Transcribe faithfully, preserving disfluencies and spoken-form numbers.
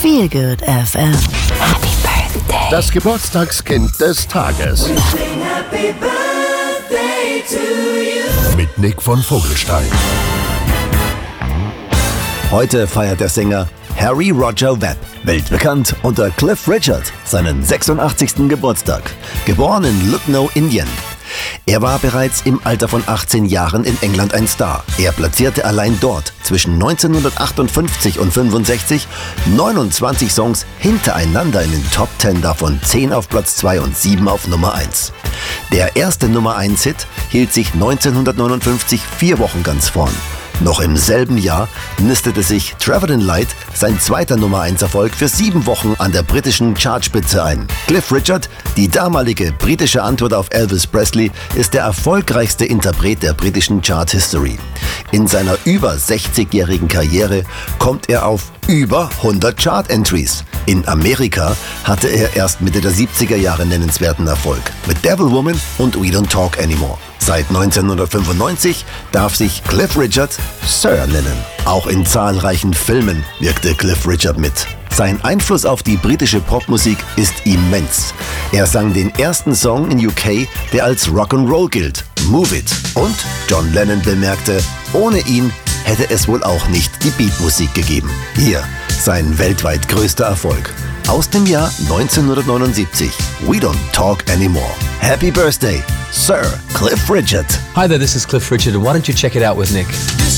Feel Good F M. Happy Birthday. Das Geburtstagskind des Tages. Happy birthday to you. Mit Nick von Vogelstein. Heute feiert der Sänger Harry Roger Webb, weltbekannt unter Cliff Richard, seinen sechsundachtzigsten Geburtstag. Geboren in Lucknow, Indien. Er war bereits im Alter von achtzehn Jahren in England ein Star. Er platzierte allein dort zwischen neunzehnhundertachtundfünfzig und fünfundsechzig neunundzwanzig Songs hintereinander in den Top zehn, davon zehn auf Platz zwei und sieben auf Nummer eins. Der erste Nummer eins Hit hielt sich neunzehnhundertneunundfünfzig vier Wochen ganz vorn. Noch im selben Jahr nistete sich Travelin' Light, sein zweiter Nummer eins Erfolg, für sieben Wochen an der britischen Chartspitze ein. Cliff Richard, die damalige britische Antwort auf Elvis Presley, ist der erfolgreichste Interpret der britischen Chart-History. In seiner über sechzigjährigen Karriere kommt er auf über hundert Chart-Entries. In Amerika hatte er erst Mitte der siebziger Jahre nennenswerten Erfolg mit Devil Woman und We Don't Talk Anymore. Seit neunzehnhundertfünfundneunzig darf sich Cliff Richard Sir nennen. Auch in zahlreichen Filmen wirkte Cliff Richard mit. Sein Einfluss auf die britische Popmusik ist immens. Er sang den ersten Song in U K, der als Rock'n'Roll gilt, Move It. Und John Lennon bemerkte, ohne ihn hätte es wohl auch nicht die Beatmusik gegeben. Hier sein weltweit größter Erfolg. Aus dem Jahr neunzehnhundertneunundsiebzig. We Don't Talk Anymore. Happy Birthday, Sir Cliff Richard. Hi there, this is Cliff Richard, and why don't you check it out with Nick?